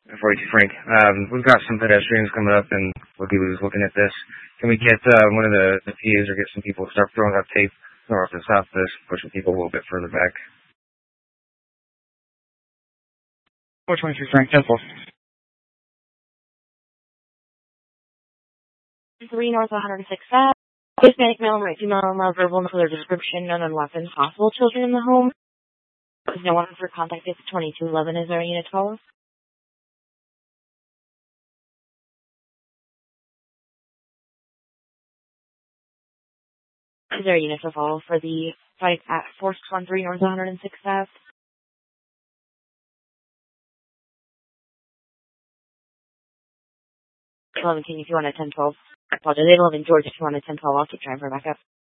42 Frank. We've got some pedestrians coming up, and Wookie was looking at this. Can we get one of the PAs or get some people to start throwing up tape north and south of this, pushing people a little bit further back? 423 Frank, Temple. 3 North 106 Ave. Hispanic male, right female, verbal and further description, none on weapons, possible children in the home. There's no one for contact if 2211 is our unit 12. Is there a unit to follow for the fight at 413 North 106 Ave? 11 King if you want a 1012. I apologize. 11 George if you want a 1012. I'll keep trying for backup.